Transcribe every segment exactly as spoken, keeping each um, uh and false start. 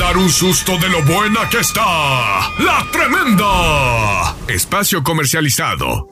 dar un susto de lo buena que está. ¡La Tremenda! Espacio comercializado.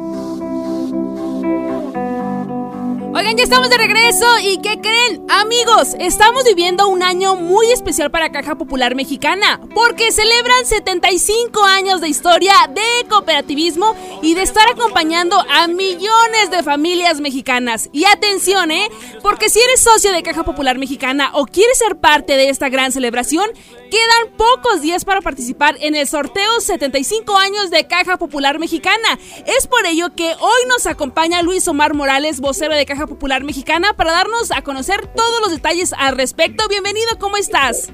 Oigan, ya estamos de regreso y ¿qué creen? Amigos, estamos viviendo un año muy especial para Caja Popular Mexicana porque celebran setenta y cinco años de historia de cooperativismo y de estar acompañando a millones de familias mexicanas. Y atención, ¿eh? Porque si eres socio de Caja Popular Mexicana o quieres ser parte de esta gran celebración, quedan pocos días para participar en el sorteo setenta y cinco años de Caja Popular Mexicana. Es por ello que hoy nos acompaña Luis Omar Morales, vocero de Caja Popular Mexicana, para darnos a conocer todos los detalles al respecto. Bienvenido, ¿cómo estás?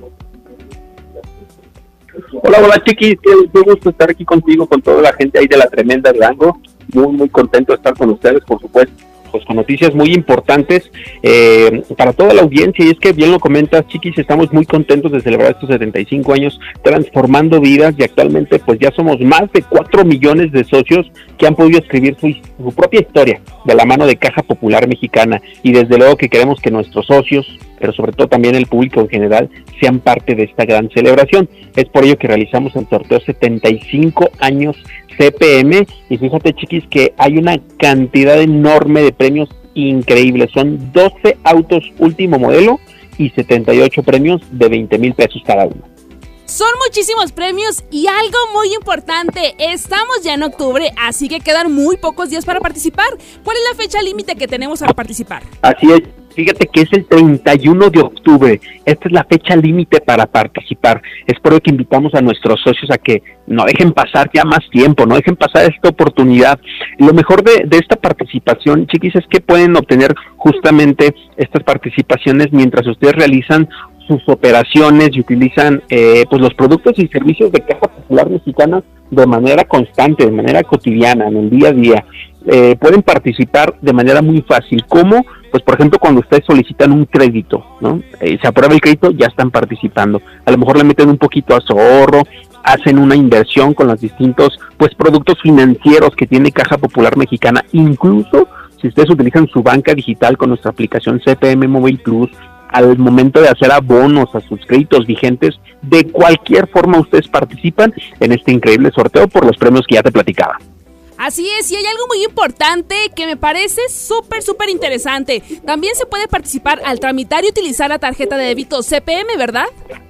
Hola, hola, Chiqui, qué gusto estar aquí contigo, con toda la gente ahí de La Tremenda Durango. Muy, muy contento de estar con ustedes, por supuesto, pues con noticias muy importantes eh, para toda la audiencia. Y es que bien lo comentas, Chiquis, estamos muy contentos de celebrar estos setenta y cinco años transformando vidas, y actualmente pues ya somos más de cuatro millones de socios que han podido escribir su, su propia historia de la mano de Caja Popular Mexicana. Y desde luego que queremos que nuestros socios, pero sobre todo también el público en general, sean parte de esta gran celebración. Es por ello que realizamos el sorteo setenta y cinco años C P M, y fíjate, Chiquis, que hay una cantidad enorme de premios increíbles. Son doce autos último modelo y setenta y ocho premios de veinte mil pesos cada uno. Son muchísimos premios y algo muy importante, estamos ya en octubre, así que quedan muy pocos días para participar. ¿Cuál es la fecha límite que tenemos para participar? Así es, fíjate que es el treinta y uno de octubre, esta es la fecha límite para participar. Es por ello que invitamos a nuestros socios a que no dejen pasar ya más tiempo, no dejen pasar esta oportunidad. Lo mejor de, de esta participación, Chiquis, es que pueden obtener justamente estas participaciones mientras ustedes realizan sus operaciones y utilizan eh, pues los productos y servicios de Caja Popular Mexicana de manera constante, de manera cotidiana, en el día a día. Eh, pueden participar de manera muy fácil. ¿Cómo? Pues por ejemplo cuando ustedes solicitan un crédito, ¿no? Eh, se aprueba el crédito, ya están participando. A lo mejor le meten un poquito a su ahorro, hacen una inversión con los distintos pues productos financieros que tiene Caja Popular Mexicana. Incluso si ustedes utilizan su banca digital con nuestra aplicación C P M Móvil Plus, al momento de hacer abonos a sus créditos vigentes, de cualquier forma ustedes participan en este increíble sorteo por los premios que ya te platicaba. Así es, y hay algo muy importante que me parece súper, súper interesante. También se puede participar al tramitar y utilizar la tarjeta de débito C P M, ¿verdad?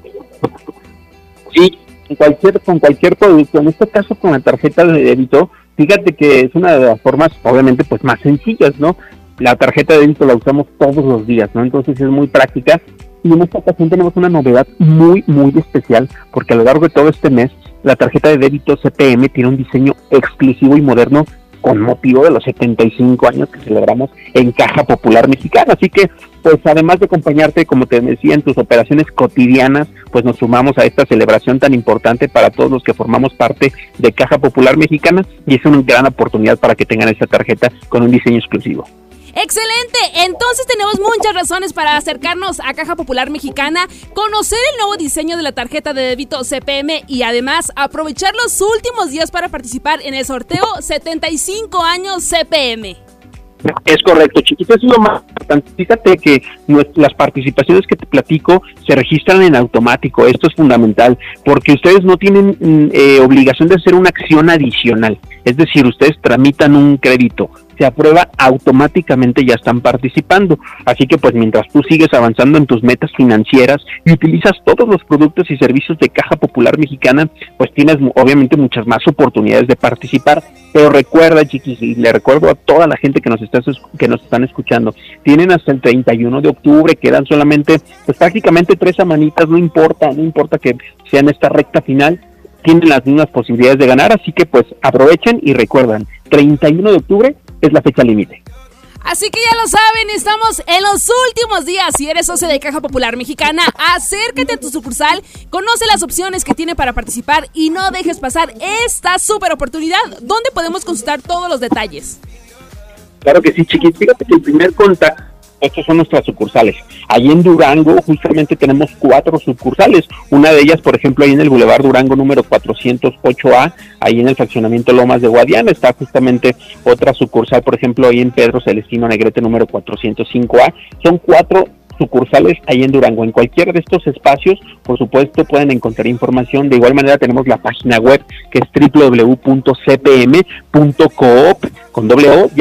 Sí, con cualquier, con cualquier producto, en este caso con la tarjeta de débito, fíjate que es una de las formas, obviamente, pues más sencillas, ¿no? La tarjeta de débito la usamos todos los días, ¿no? Entonces es muy práctica. Y en esta ocasión tenemos una novedad muy, muy especial, porque a lo largo de todo este mes, la tarjeta de débito C P M tiene un diseño exclusivo y moderno con motivo de los setenta y cinco años que celebramos en Caja Popular Mexicana. Así que, pues además de acompañarte, como te decía, en tus operaciones cotidianas, pues nos sumamos a esta celebración tan importante para todos los que formamos parte de Caja Popular Mexicana, y es una gran oportunidad para que tengan esta tarjeta con un diseño exclusivo. ¡Excelente! Entonces tenemos muchas razones para acercarnos a Caja Popular Mexicana, conocer el nuevo diseño de la tarjeta de débito C P M y además aprovechar los últimos días para participar en el sorteo setenta y cinco años C P M. Es correcto, Chiquito, eso es lo más importante. Fíjate que las participaciones que te platico se registran en automático. Esto es fundamental porque ustedes no tienen eh, obligación de hacer una acción adicional. Es decir, ustedes tramitan un crédito, se aprueba, automáticamente ya están participando. Así que pues mientras tú sigues avanzando en tus metas financieras y utilizas todos los productos y servicios de Caja Popular Mexicana, pues tienes obviamente muchas más oportunidades de participar. Pero recuerda, Chiquis, y le recuerdo a toda la gente que nos está, que nos están escuchando, tienen hasta el treinta y uno de octubre, quedan solamente pues prácticamente tres semanitas, no importa, no importa que sea en esta recta final, tienen las mismas posibilidades de ganar, así que pues aprovechen y recuerdan, treinta y uno de octubre es la fecha límite. Así que ya lo saben, estamos en los últimos días. Si eres socio de Caja Popular Mexicana, acércate a tu sucursal, conoce las opciones que tiene para participar y no dejes pasar esta súper oportunidad. ¿Dónde podemos consultar todos los detalles? Claro que sí, Chiquis. Fíjate que el primer contacto, estas son nuestras sucursales. Ahí en Durango justamente tenemos cuatro sucursales. Una de ellas, por ejemplo, ahí en el Boulevard Durango número cuatrocientos ocho A, ahí en el fraccionamiento Lomas de Guadiana. Está justamente otra sucursal, por ejemplo, ahí en Pedro Celestino Negrete número cuatrocientos cinco A. Son cuatro sucursales ahí en Durango. En cualquiera de estos espacios, por supuesto, pueden encontrar información. De igual manera tenemos la página web que es doble u doble u doble u punto c p m punto coop con doble O, y